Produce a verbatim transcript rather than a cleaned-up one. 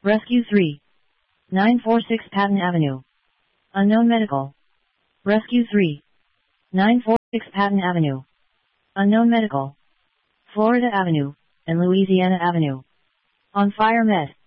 Rescue three. nine forty-six Patton Avenue. Unknown medical. Rescue three. nine forty-six Patton Avenue. Unknown medical. Florida Avenue, and Louisiana Avenue. On fire med.